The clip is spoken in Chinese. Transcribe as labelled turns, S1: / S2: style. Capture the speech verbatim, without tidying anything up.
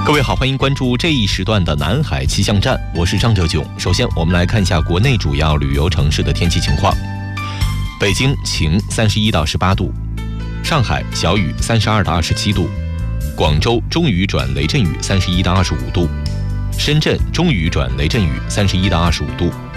S1: 各位好，欢迎关注这一时段的南海气象站，我是张哲炯。首先我们来看一下国内主要旅游城市的天气情况。北京晴，三十一到十八度；上海小雨，三十二到二十七度；广州中雨转雷阵雨，三十一到二十五度；深圳中雨转雷阵雨，三十一到二十五度；